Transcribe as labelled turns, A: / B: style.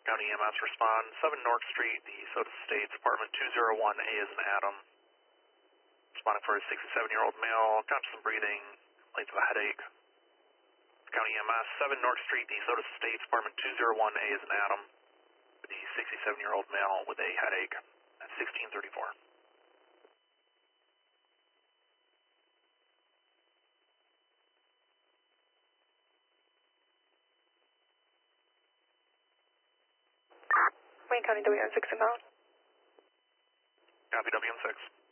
A: County EMS respond, 7 North Street, the Soda Estates, apartment 201A is an Adam. Responding for a 67-year-old male, conscious and breathing, complains of a headache. County EMS, 7 North Street, the Soda Estates, apartment 201A is an Adam. The 67-year-old male with a headache at 1634.
B: Wayne County WN6 inbound.
A: Copy WN6.